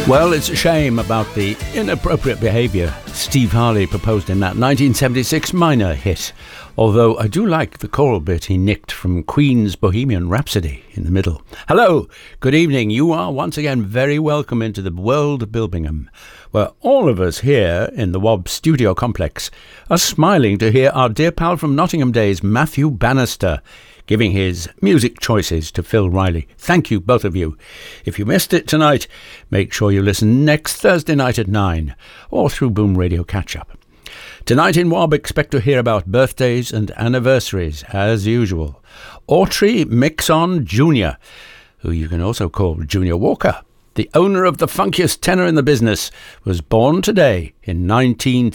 Well, it's a shame about the inappropriate behaviour Steve Harley proposed in that 1976 minor hit. Although I do like the choral bit he nicked from Queen's Bohemian Rhapsody in the middle. Hello, good evening. You are once again very welcome into the world of Bilbingham, where all of us here in the WOB studio complex are smiling to hear our dear pal from Nottingham days, Matthew Bannister, giving his music choices to Phil Riley. Thank you, both of you. If you missed it tonight, make sure you listen next Thursday night at 9 or through Boom Radio Catch-Up. Tonight in WOB, expect to hear about birthdays and anniversaries, as usual. Autry Mixon Jr., who you can also call Junior Walker, the owner of the funkiest tenor in the business, was born today in 1930.